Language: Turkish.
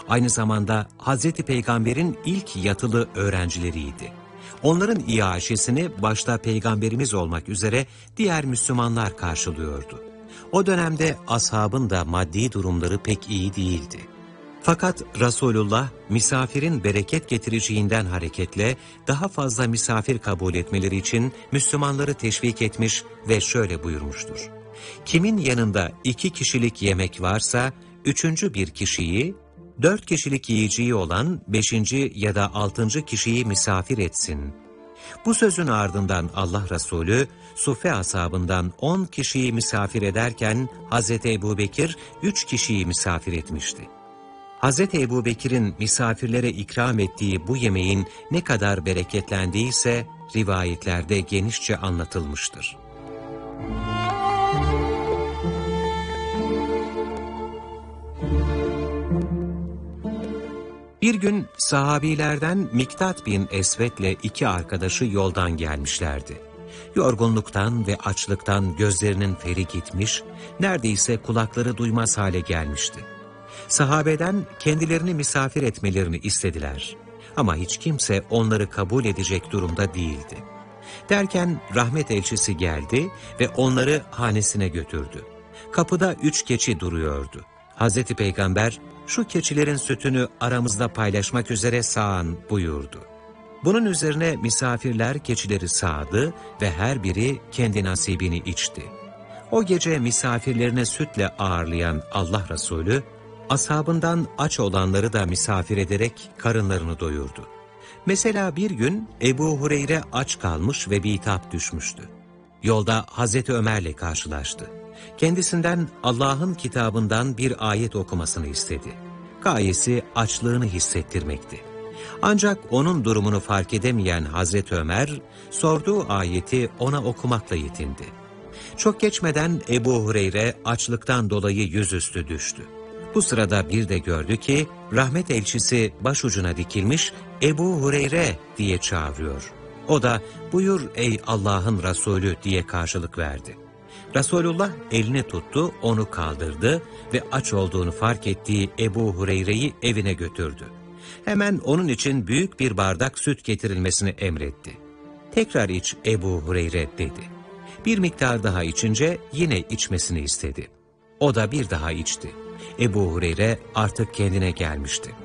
Aynı zamanda Hazreti Peygamber'in ilk yatılı öğrencileriydi. Onların iaşesini başta Peygamberimiz olmak üzere diğer Müslümanlar karşılıyordu. O dönemde ashabın da maddi durumları pek iyi değildi. Fakat Resulullah misafirin bereket getireceğinden hareketle daha fazla misafir kabul etmeleri için Müslümanları teşvik etmiş ve şöyle buyurmuştur. Kimin yanında 2 kişilik yemek varsa 3. bir kişiyi, 4 kişilik yiyeceği olan 5. ya da 6. kişiyi misafir etsin. Bu sözün ardından Allah Resulü Suffe ashabından 10 kişiyi misafir ederken Hazreti Ebubekir 3 kişiyi misafir etmişti. Hazreti Ebubekir'in misafirlere ikram ettiği bu yemeğin ne kadar bereketlendiyse rivayetlerde genişçe anlatılmıştır. Bir gün sahabilerden Miktat bin Esved'le 2 arkadaşı yoldan gelmişlerdi. Yorgunluktan ve açlıktan gözlerinin feri gitmiş, neredeyse kulakları duymaz hale gelmişti. Sahabeden kendilerini misafir etmelerini istediler. Ama hiç kimse onları kabul edecek durumda değildi. Derken rahmet elçisi geldi ve onları hanesine götürdü. Kapıda 3 keçi duruyordu. Hazreti Peygamber, şu keçilerin sütünü aramızda paylaşmak üzere sağın buyurdu. Bunun üzerine misafirler keçileri sağdı ve her biri kendi nasibini içti. O gece misafirlerine sütle ağırlayan Allah Resulü, ashabından aç olanları da misafir ederek karınlarını doyurdu. Mesela bir gün Ebu Hureyre aç kalmış ve bitap düşmüştü. Yolda Hazreti Ömer'le karşılaştı. Kendisinden Allah'ın kitabından bir ayet okumasını istedi. Gayesi açlığını hissettirmekti. Ancak onun durumunu fark edemeyen Hazreti Ömer, sorduğu ayeti ona okumakla yetindi. Çok geçmeden Ebu Hureyre açlıktan dolayı yüzüstü düştü. Bu sırada bir de gördü ki rahmet elçisi başucuna dikilmiş Ebu Hureyre diye çağırıyor. O da buyur ey Allah'ın Resulü diye karşılık verdi. Resulullah elini tuttu, onu kaldırdı ve aç olduğunu fark ettiği Ebu Hureyre'yi evine götürdü. Hemen onun için büyük bir bardak süt getirilmesini emretti. Tekrar iç Ebu Hureyre dedi. Bir miktar daha içince yine içmesini istedi. O da bir daha içti. Ebu Hureyre artık kendine gelmişti.